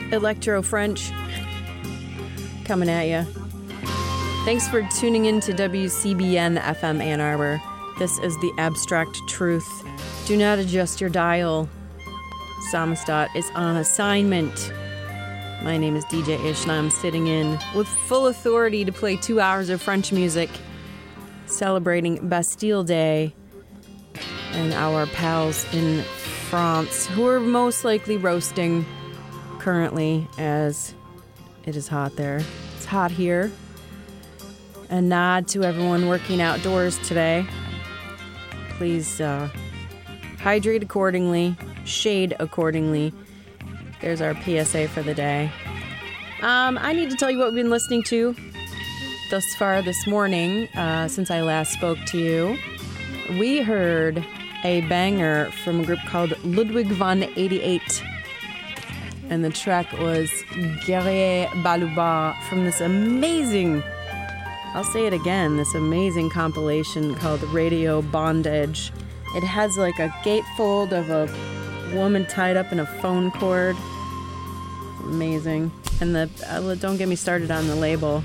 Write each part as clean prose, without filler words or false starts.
Electro French coming at you. Thanks for tuning in to WCBN FM Ann Arbor. This is the Abstract Truth. Do not adjust your dial. Samizdat is on assignment. My name is DJ Ish, and I'm sitting in with full authority to play 2 hours of French music, celebrating Bastille Day and our pals in France, who are most likely roasting currently, as it is hot there. It's hot here. A nod to everyone working outdoors today. Please hydrate accordingly, shade accordingly. There's our PSA for the day. I need to tell you what we've been listening to thus far this morning, since I last spoke to you. We heard a banger from a group called Ludwig van 88. And the track was Guerrier Baluba from this amazing, I'll say it again, this amazing compilation called Radio Bondage. It has like a gatefold of a woman tied up in a phone cord. Amazing. And don't get me started on the label.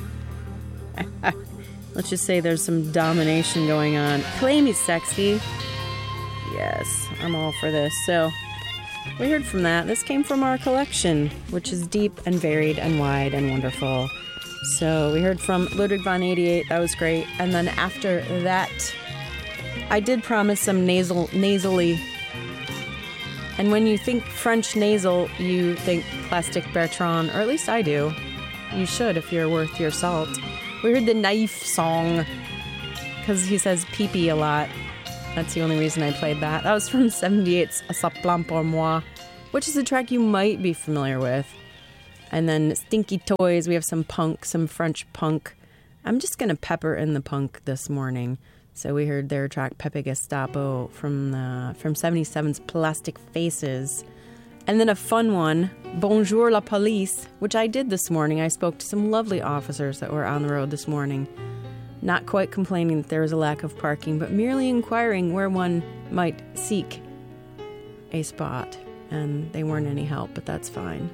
Let's just say there's some domination going on. Play me sexy. Yes, I'm all for this. So we heard from that. This came from our collection, which is deep and varied and wide and wonderful. So we heard from Ludwig van 88. That was great. And then after that, I did promise some nasally. And when you think French nasal, you think Plastic Bertrand, or at least I do. You should if you're worth your salt. We heard the Naif song, because he says pee-pee a lot. That's the only reason I played that. That was from 78's A Saplan pour moi, which is a track you might be familiar with. And then Stinky Toys, we have some punk, some French punk. I'm just going to pepper in the punk this morning. So we heard their track Pepe Gestapo from 77's Plastic Faces. And then a fun one, Bonjour la Police, which I did this morning. I spoke to some lovely officers that were on the road this morning. Not quite complaining that there was a lack of parking, but merely inquiring where one might seek a spot. And they weren't any help, but that's fine.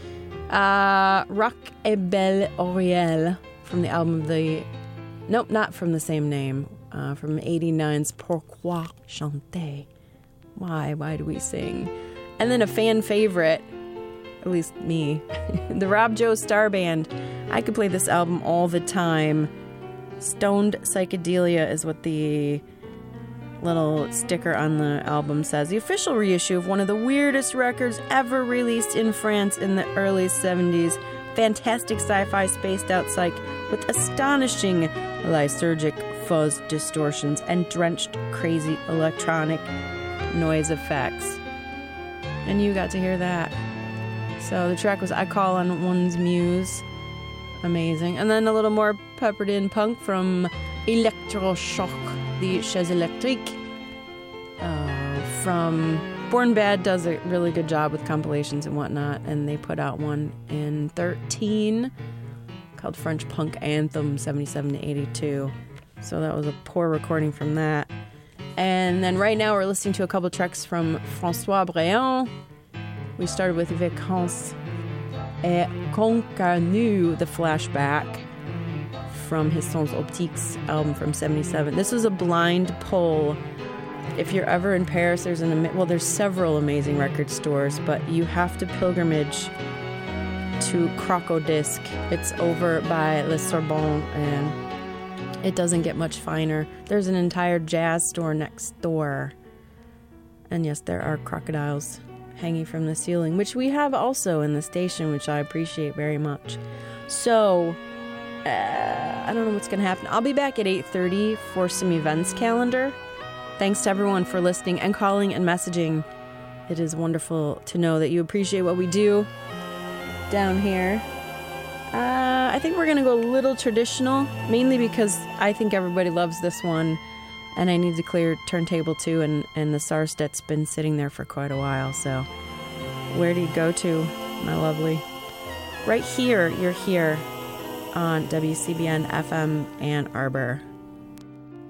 Rock et Belle Oriel from the album Nope, not from the same name. From 89's Pourquoi Chanter? Why do we sing? And then a fan favorite, at least me, the Rob Joe Star Band. I could play this album all the time. Stoned Psychedelia is what the little sticker on the album says. The official reissue of one of the weirdest records ever released in France in the early 70s. Fantastic sci-fi spaced out psych with astonishing lysergic fuzz distortions and drenched crazy electronic noise effects. And you got to hear that. So the track was I Call on One's Muse. Amazing. And then a little more peppered in punk from Electroshock, the Chaise Electrique. From Born Bad does a really good job with compilations and whatnot, and they put out one in 2013 called French Punk Anthem 77 to 82. So that was a poor recording from that. And then right now we're listening to a couple tracks from François Bréant. We started with Vacances et Concarneau, the flashback from his Sons Optiques album from 77. This was a blind pull. If you're ever in Paris, there's several amazing record stores, but you have to pilgrimage to Crocodisc. It's over by Le Sorbonne, and it doesn't get much finer. There's an entire jazz store next door. And yes, there are crocodiles hanging from the ceiling, which we have also in the station, which I appreciate very much. So, I don't know what's going to happen. I'll be back at 8:30 for some events calendar. Thanks to everyone for listening and calling and messaging. It is wonderful to know that you appreciate what we do down here. I think we're going to go a little traditional, mainly because I think everybody loves this one, and I need to clear turntable 2, and the Sarstet's been sitting there for quite a while, so where do you go to, my lovely? Right here, you're here on WCBN FM Ann Arbor.